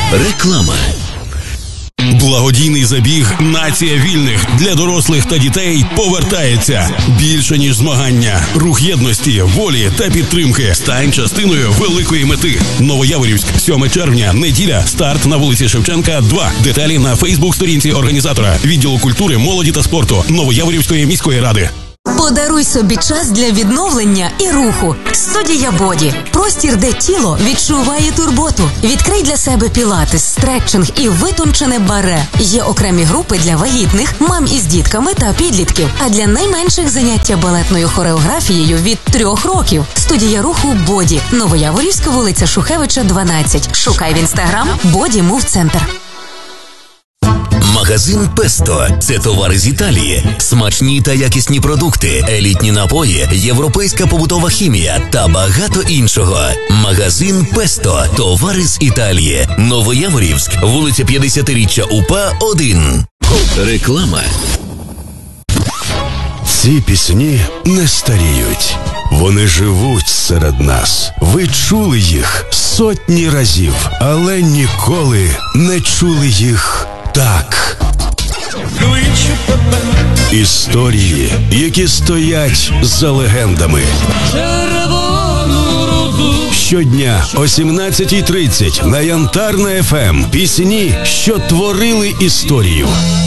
Реклама. Благодійний забіг «Нація вільних» для дорослих та дітей повертається. Більше, ніж змагання. Рух єдності, волі та підтримки. Стань частиною великої мети. Новояворівськ, 7 червня, неділя. Старт на вулиці Шевченка, 2. Деталі на Фейсбук-сторінці організатора. Відділу культури, молоді та спорту Новояворівської міської ради. Подаруй собі час для відновлення і руху. Студія Боді. Простір, де тіло відчуває турботу. Відкрий для себе пілатес, стретчинг і витончене баре. Є окремі групи для вагітних, мам із дітками та підлітків. А для найменших заняття балетною хореографією від 3 років. Студія руху Боді. Новояворівська, вулиця Шухевича, 12. Шукай в інстаграм Боді Мув Центр. Магазин Песто – це товари з Італії. Смачні та якісні продукти, елітні напої, європейська побутова хімія та багато іншого. Магазин Песто – товари з Італії. Новояворівськ, вулиця 50-річчя УПА, 1. Реклама. Ці пісні не старіють. Вони живуть серед нас. Ви чули їх сотні разів, але ніколи не чули їх так. Історії, які стоять за легендами. Щодня о 17:30 на Янтарна ФМ. Пісні, що творили історію.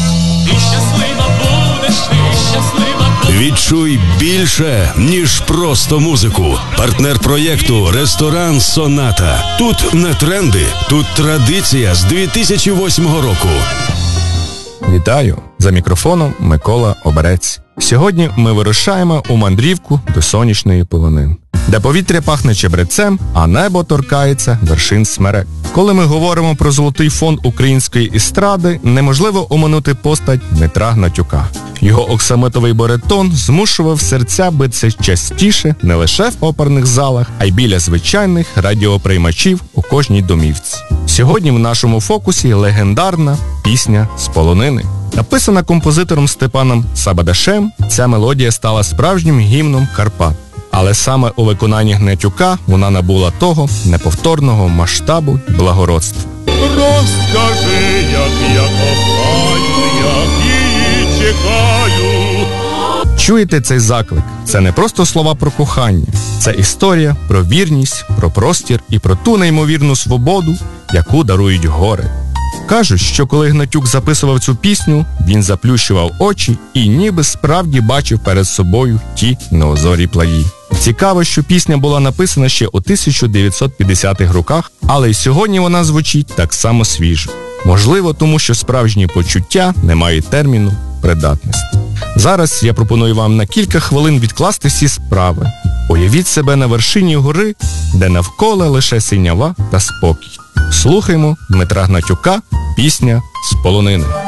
Відчуй більше, ніж просто музику. Партнер проєкту «Ресторан Соната». Тут не тренди, тут традиція з 2008 року. Вітаю! За мікрофоном Микола Оберець. Сьогодні ми вирушаємо у мандрівку до сонячної полонини, де повітря пахне чебрецем, а небо торкається вершин смерек. Коли ми говоримо про золотий фонд української естради, неможливо оминути постать Дмитра Гнатюка. Його оксамитовий баритон змушував серця битися частіше не лише в оперних залах, а й біля звичайних радіоприймачів у кожній домівці. Сьогодні в нашому фокусі легендарна пісня «З полонини». Написана композитором Степаном Сабадашем, ця мелодія стала справжнім гімном Карпат. Але саме у виконанні Гнатюка вона набула того неповторного масштабу й благородства. Розкажи, як я кохаю, як її чекаю. Чуєте цей заклик? Це не просто слова про кохання. Це історія про вірність, про простір і про ту неймовірну свободу, яку дарують гори. Кажуть, що коли Гнатюк записував цю пісню, він заплющував очі і ніби справді бачив перед собою ті неозорі плаї. Цікаво, що пісня була написана ще у 1950-х роках, але й сьогодні вона звучить так само свіжо. Можливо, тому що справжні почуття не мають терміну придатності. Зараз я пропоную вам на кілька хвилин відкласти всі справи. Уявіть себе на вершині гори, де навколо лише синява та спокій. Слухаймо Дмитра Гнатюка, пісня «З полонини».